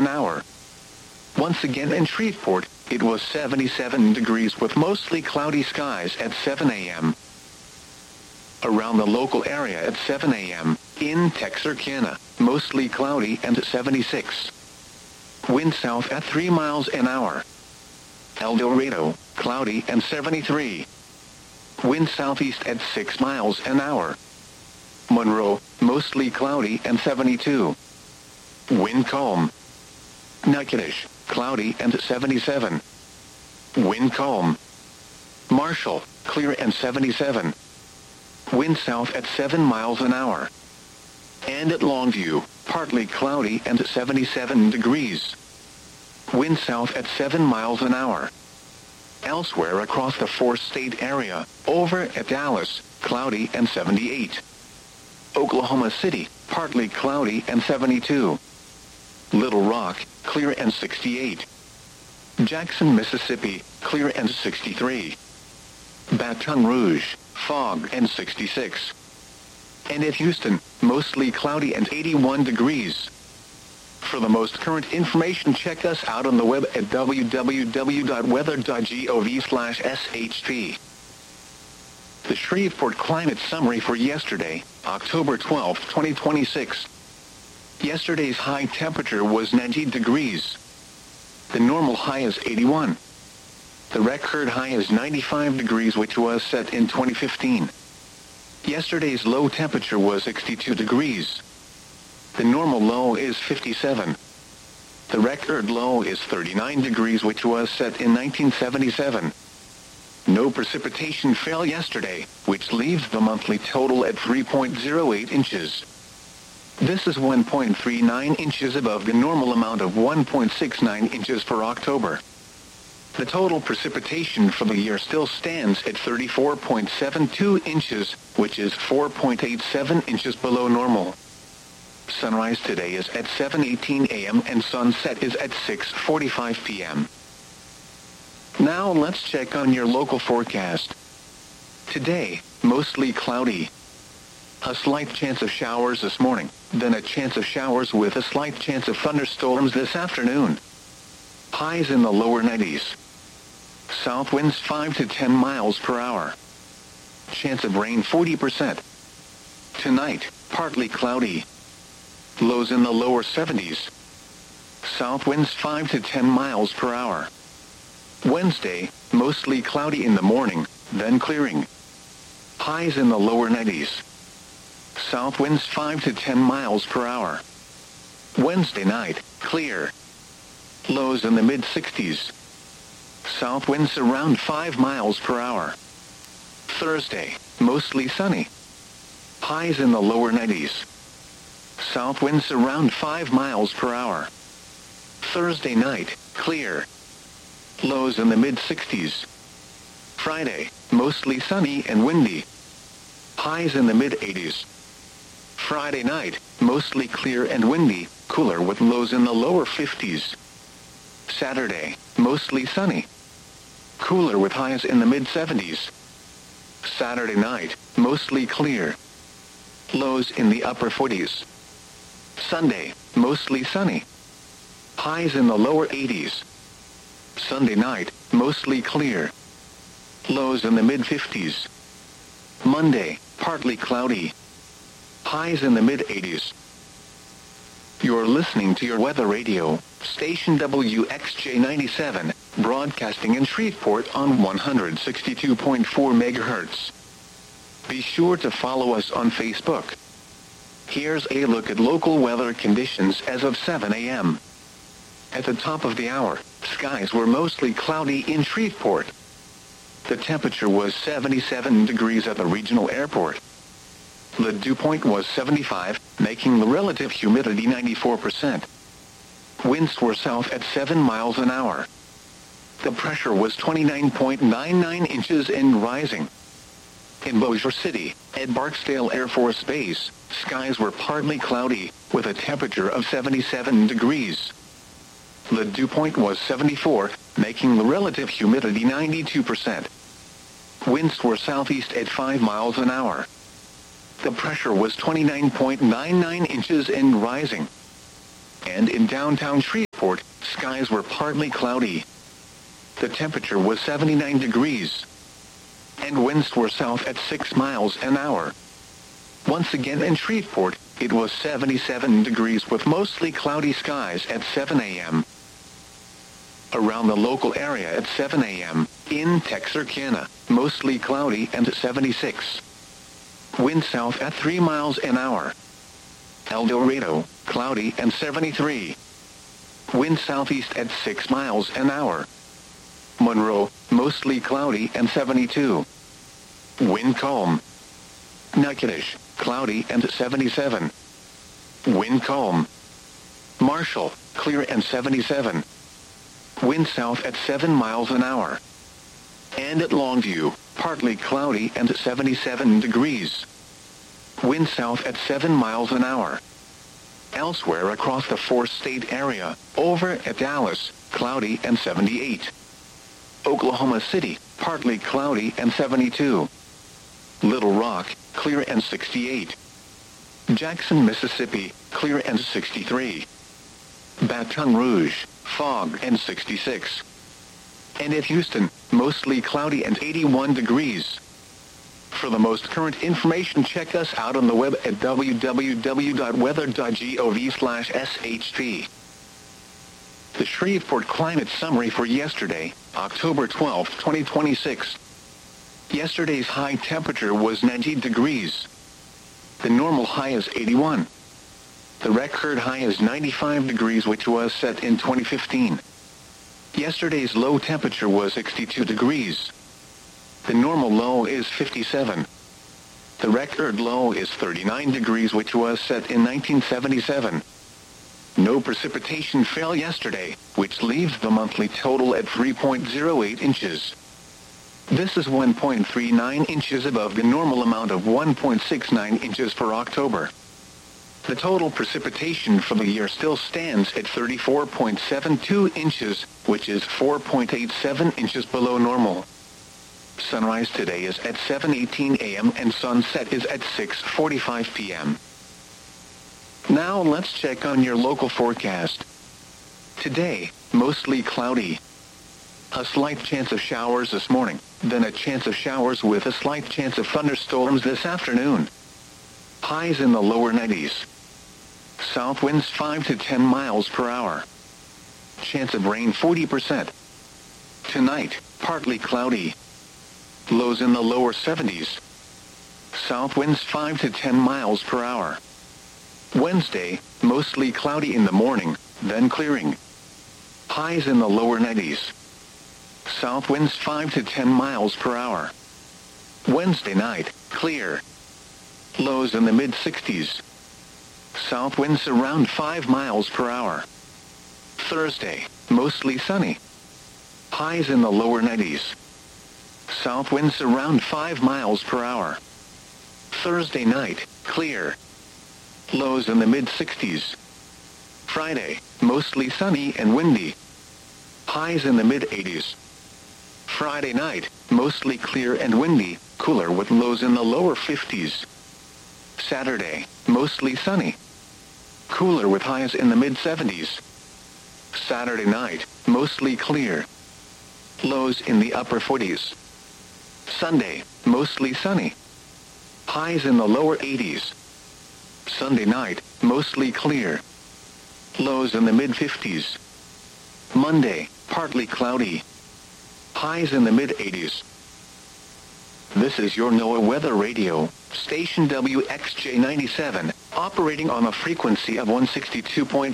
an hour. Once again in Shreveport, it was 77 degrees with mostly cloudy skies at 7 a.m. Around the local area at 7 a.m., in Texarkana, mostly cloudy and 76. Wind south at 3 miles an hour. El Dorado, cloudy and 73. Wind southeast at 6 miles an hour. Monroe, mostly cloudy and 72. Wind calm. Natchitoches, cloudy and 77. Wind calm. Marshall, clear and 77. Wind south at 7 miles an hour. And at Longview, partly cloudy and 77 degrees. Wind south at 7 miles an hour. Elsewhere across the four-state area, over at Dallas, cloudy and 78. Oklahoma City, partly cloudy and 72. Little Rock, clear and 68. Jackson, Mississippi, clear and 63. Baton Rouge, fog and 66. And at Houston, mostly cloudy and 81 degrees. For the most current information, check us out on the web at www.weather.gov/SHP. The Shreveport Climate Summary for yesterday, October 12, 2026. Yesterday's high temperature was 90 degrees. The normal high is 81. The record high is 95 degrees, which was set in 2015. Yesterday's low temperature was 62 degrees. The normal low is 57. The record low is 39 degrees, which was set in 1977. No precipitation fell yesterday, which leaves the monthly total at 3.08 inches. This is 1.39 inches above the normal amount of 1.69 inches for October. The total precipitation for the year still stands at 34.72 inches, which is 4.87 inches below normal. Sunrise today is at 7:18 a.m. and sunset is at 6:45 p.m. Now let's check on your local forecast. Today, mostly cloudy. A slight chance of showers this morning, then a chance of showers with a slight chance of thunderstorms this afternoon. Highs in the lower 90s. South winds 5 to 10 miles per hour. Chance of rain 40%. Tonight, partly cloudy. Lows in the lower 70s. South winds 5 to 10 miles per hour. Wednesday, mostly cloudy in the morning, then clearing. Highs in the lower 90s. South winds 5 to 10 miles per hour. Wednesday night, clear. Lows in the mid-60s. South winds around 5 miles per hour. Thursday, mostly sunny. Highs in the lower 90s. South winds around 5 miles per hour. Thursday night, clear. Lows in the mid-60s. Friday, mostly sunny and windy. Highs in the mid-80s. Friday night, mostly clear and windy, cooler with lows in the lower 50s. Saturday, mostly sunny. Cooler with highs in the mid-70s. Saturday night, mostly clear. Lows in the upper 40s. Sunday, mostly sunny. Highs in the lower 80s. Sunday night, mostly clear. Lows in the mid-50s. Monday, partly cloudy. Highs in the mid-80s. You're listening to your weather radio, station WXJ97, broadcasting in Shreveport on 162.4 megahertz. Be sure to follow us on Facebook. Here's a look at local weather conditions as of 7 a.m. At the top of the hour, skies were mostly cloudy in Shreveport. The temperature was 77 degrees at the regional airport. The dew point was 75, making the relative humidity 94%. Winds were south at 7 miles an hour. The pressure was 29.99 inches and rising. In Bossier City, at Barksdale Air Force Base, skies were partly cloudy, with a temperature of 77 degrees. The dew point was 74, making the relative humidity 92%. Winds were southeast at 5 miles an hour. The pressure was 29.99 inches and rising. And in downtown Shreveport, Shreveport, skies were partly cloudy. The temperature was 79 degrees. And winds were south at 6 miles an hour. Once again in Shreveport, it was 77 degrees with mostly cloudy skies at 7 a.m. Around the local area at 7 a.m., in Texarkana, mostly cloudy and 76. Wind south at 3 miles an hour. El Dorado, cloudy and 73. Wind southeast at 6 miles an hour. Monroe, mostly cloudy and 72. Wind calm. Natchitoches, cloudy and 77. Wind calm. Marshall, clear and 77. Wind south at 7 miles an hour. And at Longview, partly cloudy and 77 degrees. Wind south at 7 miles an hour. Elsewhere across the four-state area, over at Dallas, cloudy and 78. Oklahoma City, partly cloudy and 72. Little Rock, clear and 68. Jackson, Mississippi, clear and 63. Baton Rouge, fog and 66. And at Houston, mostly cloudy and 81 degrees. For the most current information, check us out on the web at www.weather.gov/SHP. The Shreveport Climate Summary for yesterday, October 12, 2026. Yesterday's high temperature was 90 degrees. The normal high is 81. The record high is 95 degrees, which was set in 2015. Yesterday's low temperature was 62 degrees. The normal low is 57. The record low is 39 degrees, which was set in 1977. No precipitation fell yesterday, which leaves the monthly total at 3.08 inches. This is 1.39 inches above the normal amount of 1.69 inches for October. The total precipitation for the year still stands at 34.72 inches, which is 4.87 inches below normal. Sunrise today is at 7:18 a.m. and sunset is at 6:45 p.m. Now let's check on your local forecast. Today, mostly cloudy. A slight chance of showers this morning, then a chance of showers with a slight chance of thunderstorms this afternoon. Highs in the lower 90s. South winds 5 to 10 miles per hour. Chance of rain 40%. Tonight, partly cloudy. Lows in the lower 70s. South winds 5 to 10 miles per hour. Wednesday, mostly cloudy in the morning, then clearing. Highs in the lower 90s. South winds 5 to 10 miles per hour. Wednesday night, clear. Lows in the mid-60s. South winds around 5 miles per hour. Thursday, mostly sunny. Highs in the lower 90s. South winds around 5 miles per hour. Thursday night, clear. Lows in the mid-60s. Friday, mostly sunny and windy. Highs in the mid-80s. Friday night, mostly clear and windy, cooler with lows in the lower 50s. Saturday, mostly sunny. Cooler with highs in the mid-70s. Saturday night, mostly clear. Lows in the upper 40s. Sunday, mostly sunny. Highs in the lower 80s. Sunday night, mostly clear. Lows in the mid-50s. Monday, partly cloudy. Highs in the mid-80s. This is your NOAA Weather Radio, station WXJ97, operating on a frequency of 162.400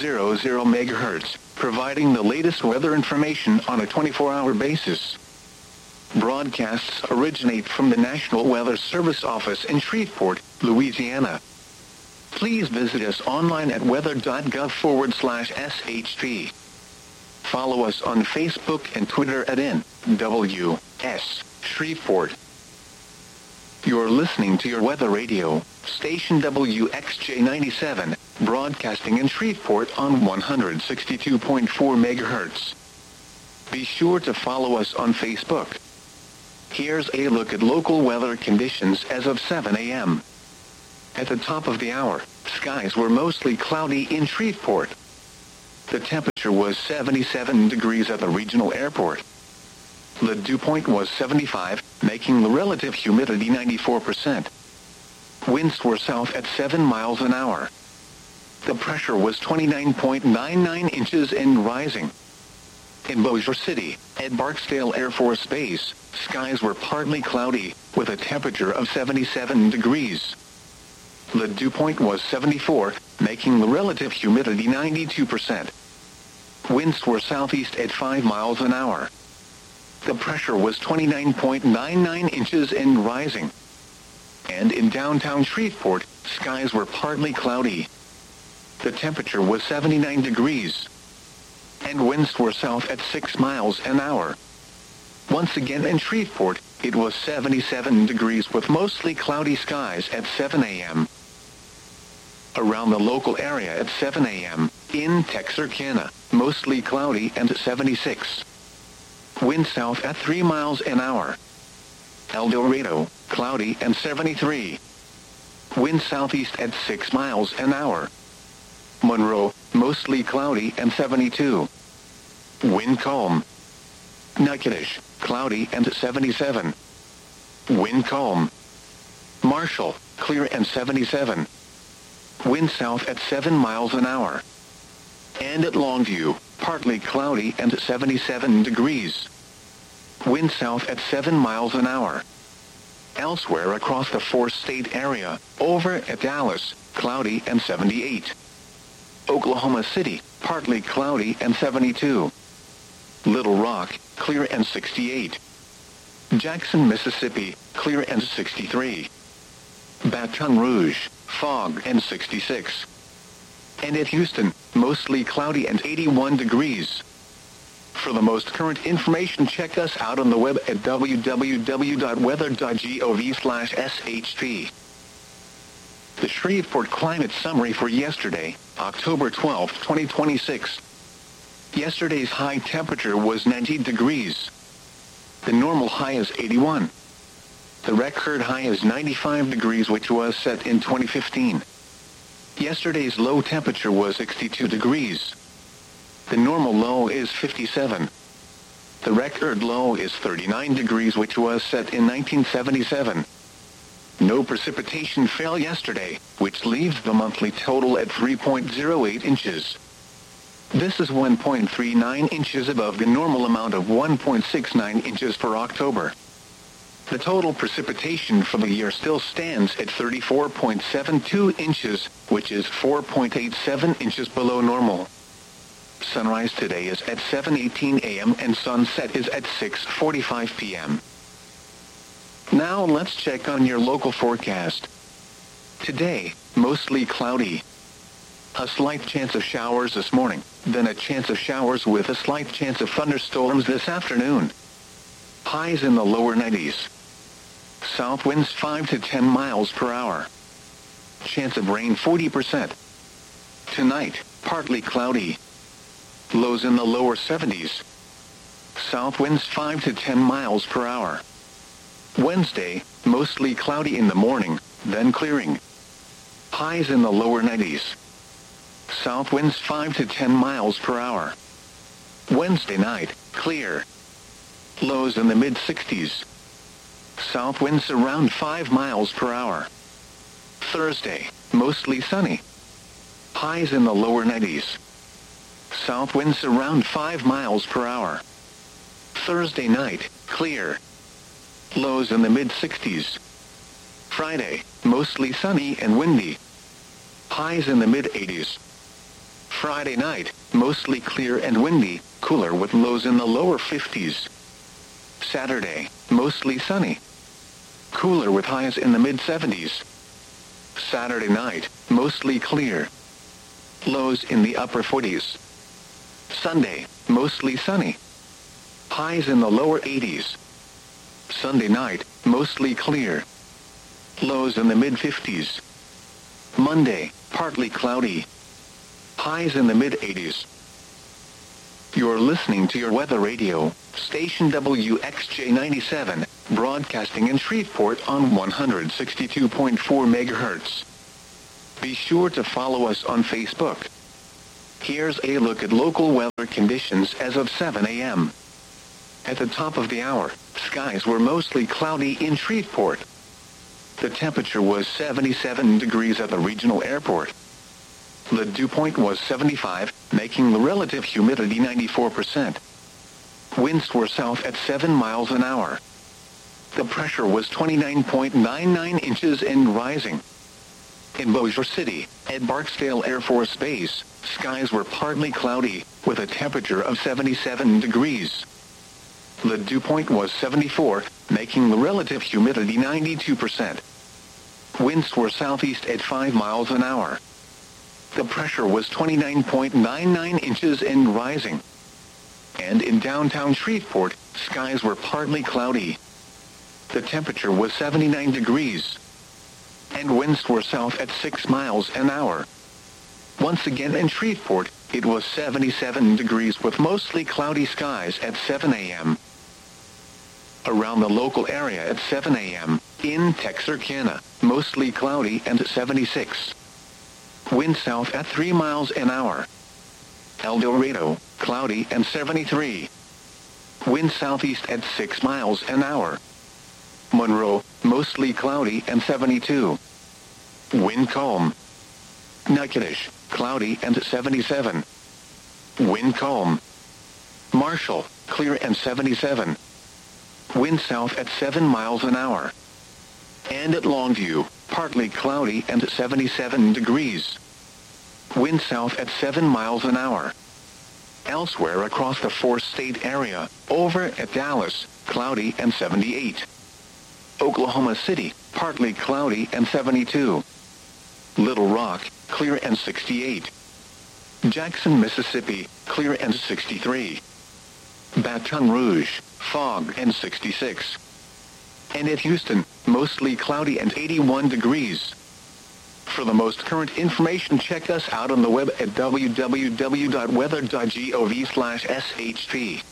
MHz, providing the latest weather information on a 24-hour basis. Broadcasts originate from the National Weather Service office in Shreveport, Louisiana. Please visit us online at weather.gov/SHP. Follow us on Facebook and Twitter at NWS Shreveport. You're listening to your Weather Radio, station WXJ97, broadcasting in Shreveport on 162.4 MHz. Be sure to follow us on Facebook. Here's a look at local weather conditions as of 7 a.m. At the top of the hour, skies were mostly cloudy in Shreveport. The temperature was 77 degrees at the regional airport. The dew point was 75, making the relative humidity 94%. Winds were south at 7 miles an hour. The pressure was 29.99 inches and rising. In Bossier City, at Barksdale Air Force Base, skies were partly cloudy, with a temperature of 77 degrees. The dew point was 74, making the relative humidity 92%. Winds were southeast at 5 miles an hour. The pressure was 29.99 inches and rising. And in downtown Shreveport, skies were partly cloudy. The temperature was 79 degrees. And winds were south at 6 miles an hour. Once again in Shreveport, it was 77 degrees with mostly cloudy skies at 7 a.m. Around the local area at 7 a.m., in Texarkana, mostly cloudy and 76. Wind south at 3 miles an hour. El Dorado, cloudy and 73. Wind southeast at 6 miles an hour. Monroe, mostly cloudy and 72. Wind calm. Natchitoches, cloudy and 77. Wind calm. Marshall, clear and 77. Wind south at 7 miles an hour. And at Longview, partly cloudy and 77 degrees. Wind south at 7 miles an hour. Elsewhere across the four-state area, over at Dallas, cloudy and 78. Oklahoma City, partly cloudy and 72. Little Rock, clear and 68. Jackson, Mississippi, clear and 63. Baton Rouge, fog and 66. And at Houston, mostly cloudy and 81 degrees. For the most current information, check us out on the web at www.weather.gov/SHP. The Shreveport Climate Summary for yesterday, October 12, 2026. Yesterday's high temperature was 90 degrees. The normal high is 81. The record high is 95 degrees, which was set in 2015. Yesterday's low temperature was 62 degrees. The normal low is 57. The record low is 39 degrees, which was set in 1977. No precipitation fell yesterday, which leaves the monthly total at 3.08 inches. This is 1.39 inches above the normal amount of 1.69 inches for October. The total precipitation for the year still stands at 34.72 inches, which is 4.87 inches below normal. Sunrise today is at 7:18 a.m. and sunset is at 6:45 p.m. Now let's check on your local forecast. Today, mostly cloudy. A slight chance of showers this morning, then a chance of showers with a slight chance of thunderstorms this afternoon. Highs in the lower 90s. South winds 5 to 10 miles per hour. Chance of rain 40%. Tonight, partly cloudy. Lows in the lower 70s. South winds 5 to 10 miles per hour. Wednesday, mostly cloudy in the morning, then clearing. Highs in the lower 90s. South winds 5 to 10 miles per hour. Wednesday night, clear. Lows in the mid-60s. South winds around 5 miles per hour. Thursday, mostly sunny. Highs in the lower 90s. South winds around 5 miles per hour. Thursday night, clear. Lows in the mid-60s. Friday, mostly sunny and windy. Highs in the mid-80s. Friday night, mostly clear and windy, cooler with lows in the lower 50s. Saturday, mostly sunny. Cooler with highs in the mid-70s. Saturday night, mostly clear. Lows in the upper 40s. Sunday, mostly sunny. Highs in the lower 80s. Sunday night, mostly clear. Lows in the mid-50s. Monday, partly cloudy. Highs in the mid-80s. You're listening to your weather radio, station WXJ97, broadcasting in Shreveport on 162.4 MHz. Be sure to follow us on Facebook. Here's a look at local weather conditions as of 7 a.m. At the top of the hour, skies were mostly cloudy in Shreveport. The temperature was 77 degrees at the regional airport. The dew point was 75, making the relative humidity 94%. Winds were south at 7 miles an hour. The pressure was 29.99 inches and rising. In Bossier City, at Barksdale Air Force Base, skies were partly cloudy, with a temperature of 77 degrees. The dew point was 74, making the relative humidity 92%. Winds were southeast at 5 miles an hour. The pressure was 29.99 inches and rising. And in downtown Shreveport, skies were partly cloudy. The temperature was 79 degrees. And winds were south at 6 miles an hour. Once again in Shreveport, it was 77 degrees with mostly cloudy skies at 7 a.m. Around the local area at 7 a.m., in Texarkana, mostly cloudy and 76. Wind south at 3 miles an hour. El Dorado, cloudy and 73. Wind southeast at 6 miles an hour. Monroe, mostly cloudy and 72. Wind calm. Natchitoches, cloudy and 77. Wind calm. Marshall, clear and 77. Wind south at 7 miles an hour. And at Longview, partly cloudy and 77 degrees. Wind south at 7 miles an hour. Elsewhere across the four-state area, over at Dallas, cloudy and 78. Oklahoma City, partly cloudy and 72. Little Rock, clear and 68. Jackson, Mississippi, clear and 63. Baton Rouge, fog and 66. And at Houston, mostly cloudy and 81 degrees. For the most current information, check us out on the web at www.weather.gov/SHP.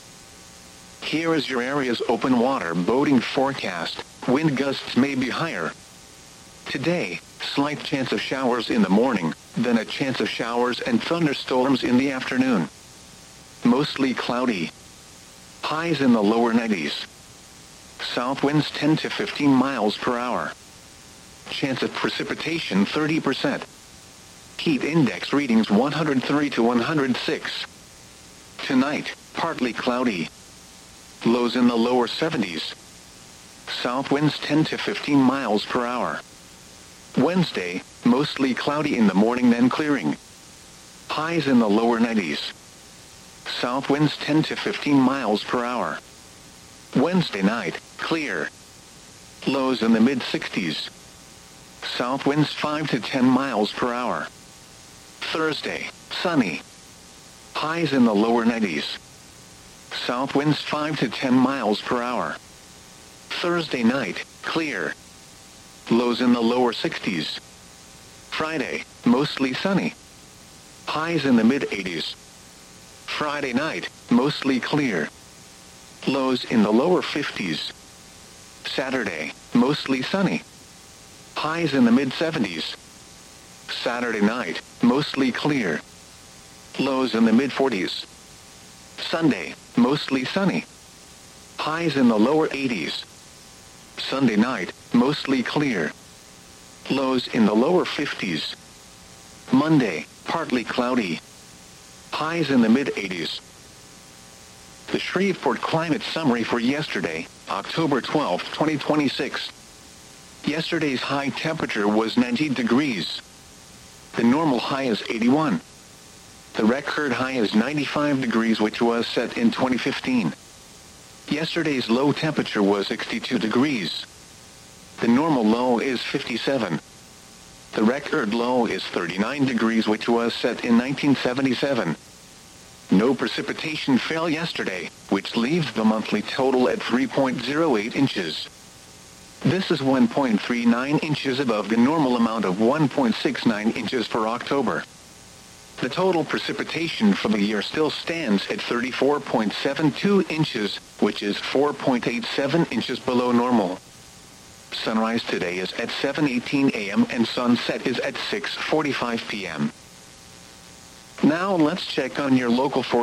Here is your area's open water boating forecast. Wind gusts may be higher. Today, slight chance of showers in the morning, then a chance of showers and thunderstorms in the afternoon. Mostly cloudy. Highs in the lower 90s. South winds 10 to 15 miles per hour. Chance of precipitation 30%. Heat index readings 103 to 106. Tonight, partly cloudy. Lows in the lower 70s. South winds 10 to 15 miles per hour. Wednesday, mostly cloudy in the morning then clearing. Highs in the lower 90s. South winds 10 to 15 miles per hour. Wednesday night, clear. Lows in the mid-60s. South winds 5 to 10 miles per hour. Thursday, sunny. Highs in the lower 90s. South winds 5 to 10 miles per hour. Thursday night, clear. Lows in the lower 60s. Friday, mostly sunny. Highs in the mid-80s. Friday night, mostly clear. Lows in the lower 50s. Saturday, mostly sunny. Highs in the mid-70s. Saturday night, mostly clear. Lows in the mid-40s. Sunday, mostly sunny. Highs in the lower 80s. Sunday night, mostly clear. Lows in the lower 50s. Monday, partly cloudy. Highs in the mid-80s. The Shreveport Climate Summary for yesterday, October 12, 2026. Yesterday's high temperature was 90 degrees. The normal high is 81. The record high is 95 degrees, which was set in 2015. Yesterday's low temperature was 62 degrees. The normal low is 57. The record low is 39 degrees, which was set in 1977. No precipitation fell yesterday, which leaves the monthly total at 3.08 inches. This is 1.39 inches above the normal amount of 1.69 inches for October. The total precipitation for the year still stands at 34.72 inches, which is 4.87 inches below normal. Sunrise today is at 7:18 a.m. and sunset is at 6:45 p.m. Now let's check on your local